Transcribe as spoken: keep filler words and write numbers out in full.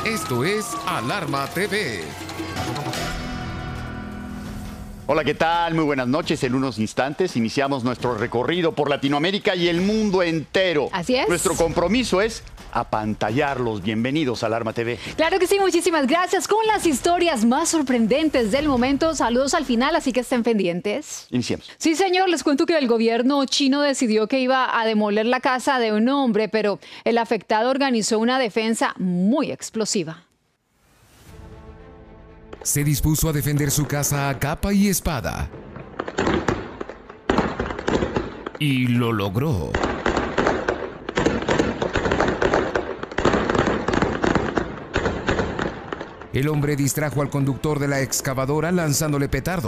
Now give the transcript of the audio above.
Esto es Alarma T V. Hola, ¿qué tal? Muy buenas noches. En unos instantes iniciamos nuestro recorrido por Latinoamérica y el mundo entero. Así es. Nuestro compromiso es apantallarlos. Bienvenidos a Alarma T V. Claro que sí, muchísimas gracias. Con las historias más sorprendentes del momento. Saludos al final, así que estén pendientes. Iniciemos. Sí, señor, les cuento que el gobierno chino decidió que iba a demoler la casa de un hombre, pero el afectado organizó una defensa muy explosiva. Se dispuso a defender su casa a capa y espada. Y lo logró. El hombre distrajo al conductor de la excavadora lanzándole petardos.